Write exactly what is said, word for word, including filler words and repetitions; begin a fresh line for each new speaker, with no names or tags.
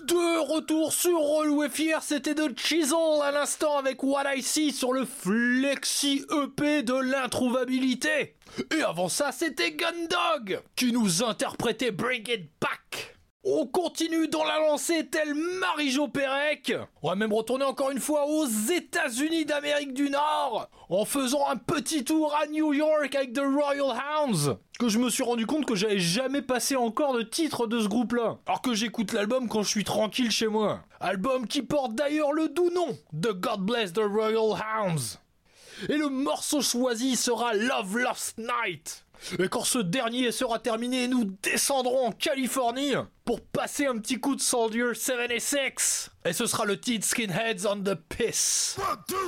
De retour sur Relou et Fier, c'était de Chisel à l'instant avec What I See sur le Flexi E P de l'introuvabilité. Et avant ça, c'était Gundog qui nous interprétait Bring It Back. On continue dans la lancée telle Marie-Jo Pérec. On va même retourner encore une fois aux États-Unis d'Amérique du Nord en faisant un petit tour à New York avec The Royal Hounds, que je me suis rendu compte que j'avais jamais passé encore de titre de ce groupe-là, alors que j'écoute l'album quand je suis tranquille chez moi. Album qui porte d'ailleurs le doux nom de God Bless the Royal Hounds. Et le morceau choisi sera Love Lost Night. Et quand ce dernier sera terminé, nous descendrons en Californie pour passer un petit coup de Soldier soixante-six. Et ce sera le titre Skinheads on the Piss. One, two,